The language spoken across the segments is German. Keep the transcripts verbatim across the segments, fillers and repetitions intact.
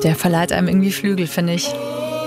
Der verleiht einem irgendwie Flügel, finde ich.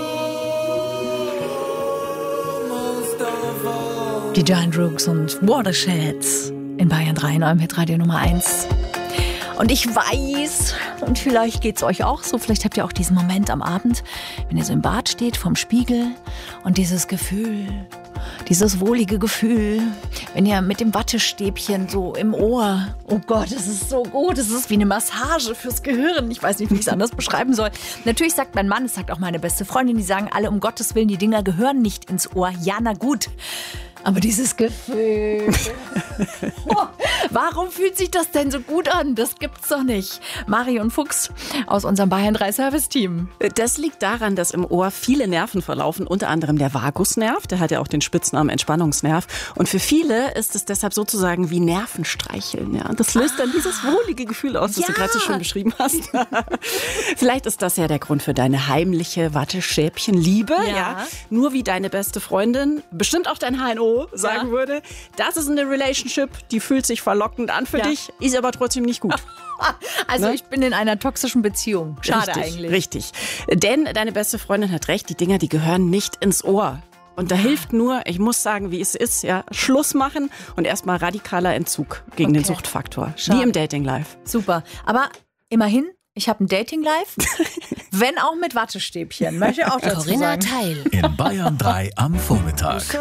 Die Giant Rooks und Watersheds in Bayern drei, in eurem Hitradio Nummer eins. Und ich weiß, und vielleicht geht's euch auch so, vielleicht habt ihr auch diesen Moment am Abend, wenn ihr so im Bad steht, vorm Spiegel und dieses Gefühl, dieses wohlige Gefühl, wenn ihr mit dem Wattestäbchen so im Ohr, oh Gott, es ist so gut, es ist wie eine Massage fürs Gehirn. Ich weiß nicht, wie ich es anders beschreiben soll. Natürlich sagt mein Mann, es sagt auch meine beste Freundin, die sagen alle, um Gottes Willen, die Dinger gehören nicht ins Ohr. Ja, na gut. Aber dieses Gefühl. Oh, warum fühlt sich das denn so gut an? Das gibt's doch nicht. Marion Fuchs aus unserem Bayern drei Service-Team. Das liegt daran, dass im Ohr viele Nerven verlaufen, unter anderem der Vagusnerv, der hat ja auch den Spitznamen Entspannungsnerv. Und für viele ist es deshalb sozusagen wie Nervenstreicheln. Ja? Das löst dann dieses wohlige Gefühl aus, das Ja. du gerade so schön beschrieben hast. Vielleicht ist das ja der Grund für deine heimliche Wattestäbchen-Liebe. Ja. Ja? Nur wie deine beste Freundin, bestimmt auch dein H N O sagen Ja. würde, das ist eine Relationship, die fühlt sich verlockend an für Ja. dich, ist aber trotzdem nicht gut. Also Ne? ich bin in einer toxischen Beziehung. Schade richtig, eigentlich. Richtig. Denn deine beste Freundin hat recht, die Dinger, die gehören nicht ins Ohr. Und da hilft nur, ich muss sagen, wie es ist, ja, Schluss machen und erstmal radikaler Entzug gegen Okay. den Suchtfaktor. Schade. Wie im Dating Life. Super. Aber immerhin, ich habe ein Dating-Life, wenn auch mit Wattestäbchen. Möchte ich auch dazu Corinna sagen. Teil. In Bayern drei am Vormittag.